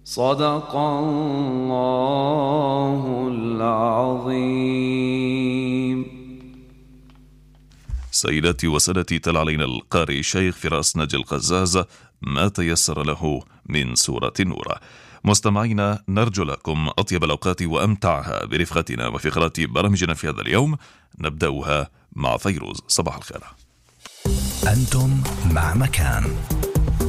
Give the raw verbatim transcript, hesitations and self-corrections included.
صدق الله العظيم. سيداتي وسادتي، تلا علينا القارئ الشيخ فراس ناجي القزاز ما تيسر له من سورة نور. مستمعينا، نرجو لكم أطيب الأوقات وأمتعها برفقتنا وفقرات برامجنا في هذا اليوم. نبدأها مع فيروز. صباح الخير. أنتم مع مكان